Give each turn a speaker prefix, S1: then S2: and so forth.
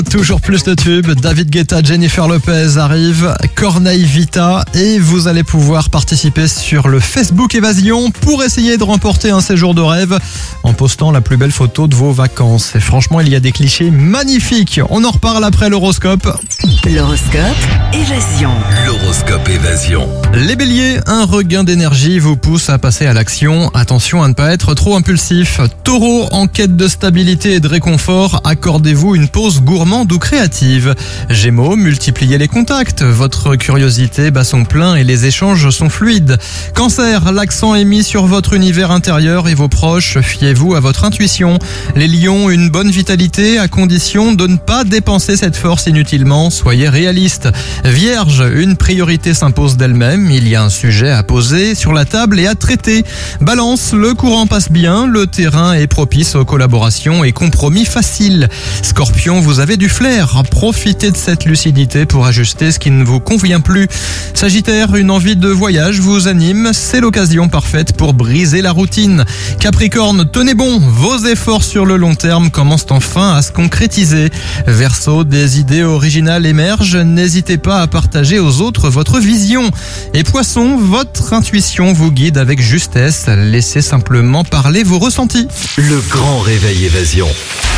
S1: Toujours plus de tubes, David Guetta, Jennifer Lopez arrive, Corneille Vita et vous allez pouvoir participer sur le Facebook Évasion pour essayer de remporter un séjour de rêve en postant la plus belle photo de vos vacances. Et franchement, il y a des clichés magnifiques. On en reparle après l'horoscope.
S2: L'horoscope Évasion.
S3: L'horoscope Évasion.
S1: Les béliers, un regain d'énergie vous pousse à passer à l'action. Attention à ne pas être trop impulsif. Taureau, en quête de stabilité et de réconfort, accordez-vous une pause gourmande ou créative. Gémeaux, multipliez les contacts. Votre curiosité bat son plein et les échanges sont fluides. Cancer, l'accent est mis sur votre univers intérieur et vos proches. Fiez-vous à votre intuition. Les lions, une bonne vitalité à condition de ne pas dépenser cette force inutilement. Soyez réaliste. Vierge, une priorité s'impose d'elle-même. Il y a un sujet à poser sur la table et à traiter. Balance, le courant passe bien. Le terrain est propice aux collaborations et compromis faciles. Scorpion, vous avez du flair. Profitez de cette lucidité pour ajuster ce qui ne vous convient plus. Sagittaire, une envie de voyage vous anime. C'est l'occasion parfaite pour briser la routine. Capricorne, tenez bon. Vos efforts sur le long terme commencent enfin à se concrétiser. Verseau, des idées originales émergent. N'hésitez pas à partager aux autres votre vision. Et Poisson, votre intuition vous guide avec justesse. Laissez simplement parler vos ressentis.
S3: Le grand réveil Évasion.